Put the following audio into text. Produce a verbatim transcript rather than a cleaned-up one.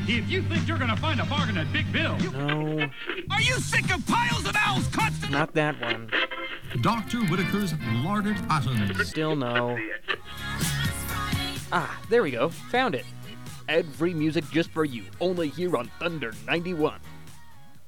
If you think you're gonna find a bargain at Big Bill... No. Are you sick of piles of owls constantly... Not that one. Doctor Whitaker's Larded Atoms. Still no. Ah, there we go. Found it. Ad-free music just for you. Only here on Thunder ninety-one.